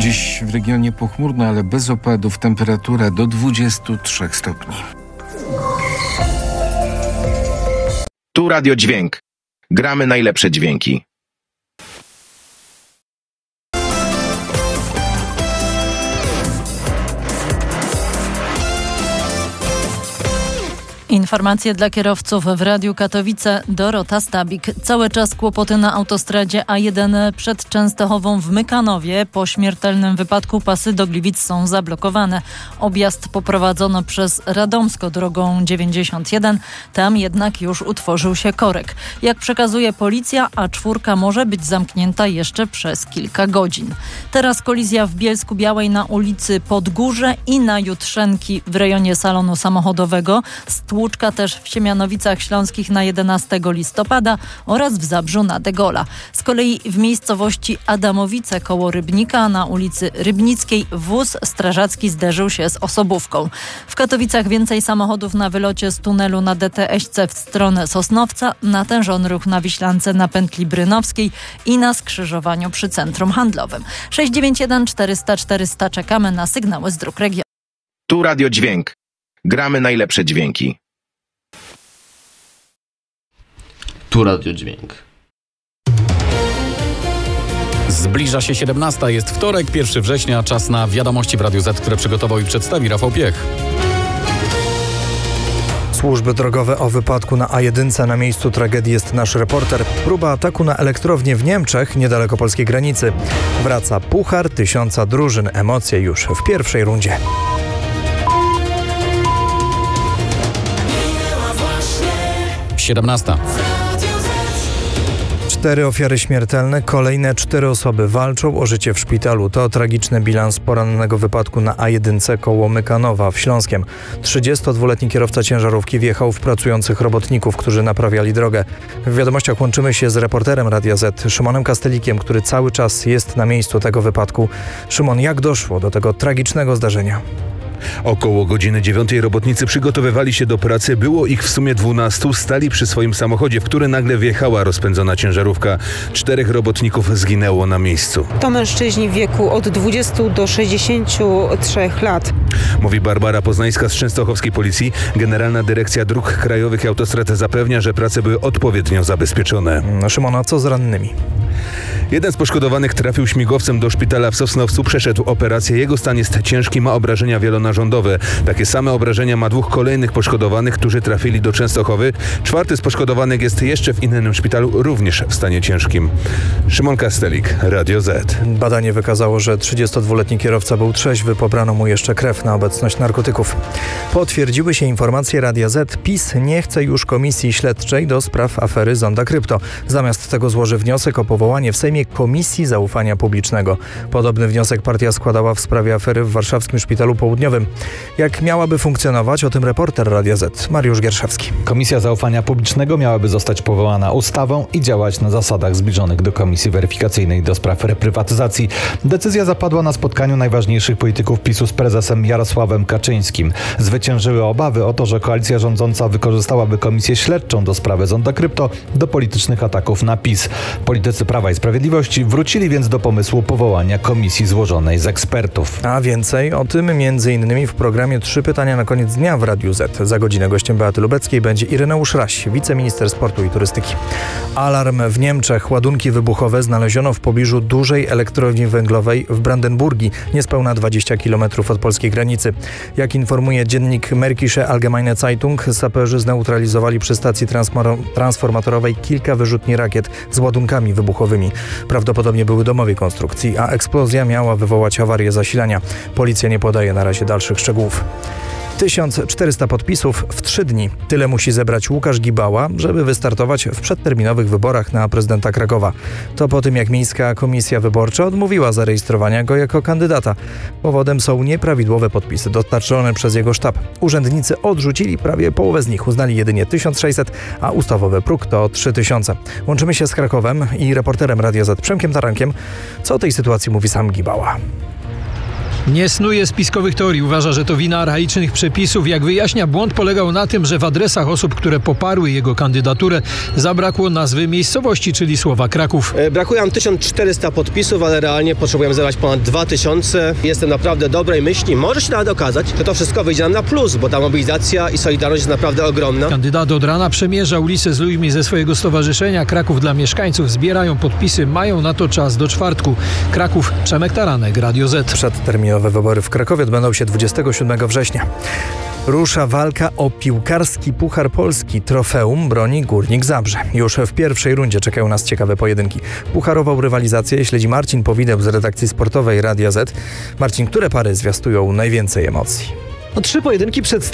Dziś w regionie pochmurno, ale bez opadów, temperatura do 23 stopni. Tu Radio Dźwięk. Gramy najlepsze dźwięki. Informacje dla kierowców w Radiu Katowice. Dorota Stabik. Cały czas kłopoty na autostradzie A1 przed Częstochową w Mykanowie. Po śmiertelnym wypadku pasy do Gliwic są zablokowane. Objazd poprowadzono przez Radomsko drogą 91. Tam jednak już utworzył się korek. Jak przekazuje policja, A4 może być zamknięta jeszcze przez kilka godzin. Teraz kolizja w Bielsku-Białej na ulicy Podgórze i na Jutrzenki w rejonie salonu samochodowego. Stłuczka też w Siemianowicach Śląskich na 11 listopada oraz w Zabrzu na De Gaulle'a. Z kolei w miejscowości Adamowice koło Rybnika na ulicy Rybnickiej wóz strażacki zderzył się z osobówką. W Katowicach więcej samochodów na wylocie z tunelu na DTS-ce w stronę Sosnowca, natężony ruch na Wiślance na pętli Brynowskiej i na skrzyżowaniu przy centrum handlowym. 691 400 400 czekamy na sygnały z dróg regionu. Tu Radio Dźwięk. Gramy najlepsze dźwięki. Tu Radio Dźwięk. Zbliża się 17. Jest wtorek, 1 września. Czas na wiadomości w Radiu Z, które przygotował i przedstawi Rafał Piech. Służby drogowe o wypadku na A1. Na miejscu tragedii jest nasz reporter. Próba ataku na elektrownię w Niemczech, niedaleko polskiej granicy. Wraca puchar 1000 drużyn. Emocje już w pierwszej rundzie. Siedemnasta. 4 ofiary śmiertelne, kolejne 4 osoby walczą o życie w szpitalu. To tragiczny bilans porannego wypadku na A1 koło Mykanowa w Śląskiem. 32-letni kierowca ciężarówki wjechał w pracujących robotników, którzy naprawiali drogę. W wiadomościach łączymy się z reporterem Radia Z, Szymonem Kastelikiem, który cały czas jest na miejscu tego wypadku. Szymon, jak doszło do tego tragicznego zdarzenia? Około godziny 9 robotnicy przygotowywali się do pracy. Było ich w sumie 12. Stali przy swoim samochodzie, w który nagle wjechała rozpędzona ciężarówka. 4 robotników zginęło na miejscu. To mężczyźni w wieku od 20 do 63 lat. Mówi Barbara Poznańska z częstochowskiej policji. Generalna Dyrekcja Dróg Krajowych i Autostrad zapewnia, że prace były odpowiednio zabezpieczone. Szymona, co z rannymi? Jeden z poszkodowanych trafił śmigłowcem do szpitala w Sosnowcu, przeszedł operację. Jego stan jest ciężki, ma obrażenia wielonarządowe. Takie same obrażenia ma 2 kolejnych poszkodowanych, którzy trafili do Częstochowy. 4 z poszkodowanych jest jeszcze w innym szpitalu, również w stanie ciężkim. Szymon Kastelik, Radio Z. Badanie wykazało, że 32-letni kierowca był trzeźwy, pobrano mu jeszcze krew na obecność narkotyków. Potwierdziły się informacje Radia Z. PiS nie chce już komisji śledczej do spraw afery Zonda Krypto. Zamiast tego złoży wniosek o powołanie w Sejmie Komisji Zaufania Publicznego. Podobny wniosek partia składała w sprawie afery w warszawskim Szpitalu Południowym. Jak miałaby funkcjonować? O tym reporter Radia Z, Mariusz Gierszewski. Komisja Zaufania Publicznego miałaby zostać powołana ustawą i działać na zasadach zbliżonych do Komisji Weryfikacyjnej do spraw reprywatyzacji. Decyzja zapadła na spotkaniu najważniejszych polityków PiS-u z prezesem Jarosławem Kaczyńskim. Zwyciężyły obawy o to, że koalicja rządząca wykorzystałaby komisję śledczą do sprawy Zonda Krypto do politycznych ataków na PiS. Politycy Prawa i Sprawiedliwości wrócili więc do pomysłu powołania komisji złożonej z ekspertów. A więcej o tym m.in. w programie 3 pytania na koniec dnia w Radiu Z. Za godzinę gościem Beaty Lubeckiej będzie Ireneusz Raś, wiceminister sportu i turystyki. Alarm w Niemczech. Ładunki wybuchowe znaleziono w pobliżu dużej elektrowni węglowej w Brandenburgii, niespełna 20 km od polskiej granicy. Jak informuje dziennik Märkische Allgemeine Zeitung, saperzy zneutralizowali przy stacji transformatorowej kilka wyrzutni rakiet z ładunkami wybuchowymi. Prawdopodobnie były domowej konstrukcji, a eksplozja miała wywołać awarię zasilania. Policja nie podaje na razie dalszych szczegółów. 1400 podpisów w 3 dni. Tyle musi zebrać Łukasz Gibała, żeby wystartować w przedterminowych wyborach na prezydenta Krakowa. To po tym, jak Miejska Komisja Wyborcza odmówiła zarejestrowania go jako kandydata. Powodem są nieprawidłowe podpisy dostarczone przez jego sztab. Urzędnicy odrzucili prawie połowę z nich. Uznali jedynie 1600, a ustawowy próg to 3000. Łączymy się z Krakowem i reporterem Radia Z Przemkiem Tarankiem. Co o tej sytuacji mówi sam Gibała? Nie snuje spiskowych teorii. Uważa, że to wina archaicznych przepisów. Jak wyjaśnia, błąd polegał na tym, że w adresach osób, które poparły jego kandydaturę, zabrakło nazwy miejscowości, czyli słowa Kraków. Brakuje nam 1400 podpisów, ale realnie potrzebujemy zebrać ponad 2000. Jestem naprawdę dobrej myśli. Może się nawet okazać, że to wszystko wyjdzie nam na plus, bo ta mobilizacja i solidarność jest naprawdę ogromna. Kandydat od rana przemierza ulice z ludźmi ze swojego stowarzyszenia. Kraków dla mieszkańców. Zbierają podpisy. Mają na to czas do czwartku. Kraków, Przemek Taranek, Radio Z. Przedterminowe wybory w Krakowie odbędą się 27 września. Rusza walka o piłkarski Puchar Polski. Trofeum broni Górnik Zabrze. Już w pierwszej rundzie czekają nas ciekawe pojedynki. Pucharową rywalizację śledzi Marcin Powideł z redakcji sportowej Radia Z. Marcin, które pary zwiastują najwięcej emocji? 3 pojedynki przedstawią